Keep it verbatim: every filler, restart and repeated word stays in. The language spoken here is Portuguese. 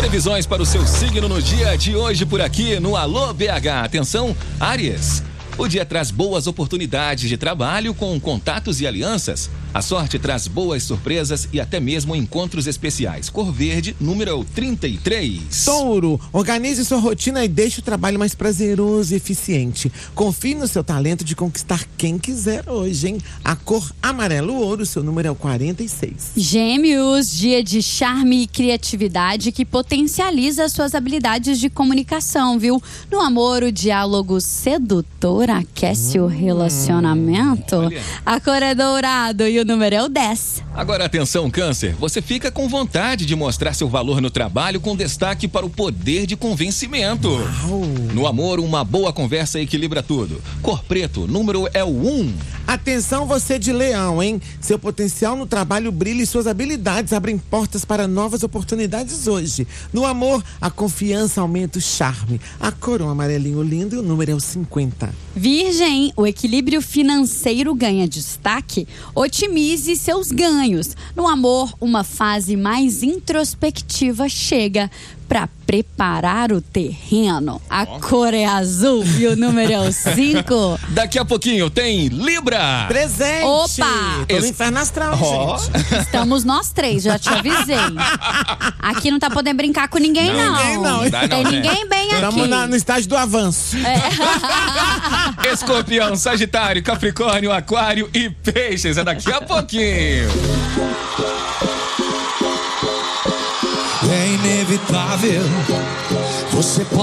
Previsões para o seu signo no dia de hoje por aqui no Alô B H. Atenção, Áries. O dia traz boas oportunidades de trabalho com contatos e alianças. A sorte traz boas surpresas e até mesmo encontros especiais. Cor verde, número trinta e três. Touro, organize sua rotina e deixe o trabalho mais prazeroso e eficiente. Confie no seu talento de conquistar quem quiser hoje, hein? A cor amarelo ouro, seu número é o quarenta e seis. Gêmeos, dia de charme e criatividade que potencializa suas habilidades de comunicação, viu? No amor, o diálogo sedutor aquece hum, o relacionamento. Olha. A cor é dourado e o número é o dez. Agora atenção, Câncer, você fica com vontade de mostrar seu valor no trabalho com destaque para o poder de convencimento. Uau. No amor, uma boa conversa equilibra tudo. Cor preto, número é o um. Atenção você de Leão, hein? Seu potencial no trabalho brilha e suas habilidades abrem portas para novas oportunidades hoje. No amor, a confiança aumenta o charme. A cor é um amarelinho lindo e o número é o cinquenta. Virgem, o equilíbrio financeiro ganha destaque. Otimize seus ganhos. No amor, uma fase mais introspectiva chega para preparar o terreno. A oh. cor é azul e o número é o cinco. Daqui a pouquinho tem Libra. Presente. Opa! Tô no inferno astral, oh. gente. Estamos nós três, já te avisei. Aqui não tá podendo brincar com ninguém, não. Não, ninguém não. não, dá, não tem né? ninguém bem aqui. Estamos no estágio do avanço. É. Escorpião, Sagitário, Capricórnio, Aquário e Peixes. É daqui a pouquinho. É inevitável. Você pode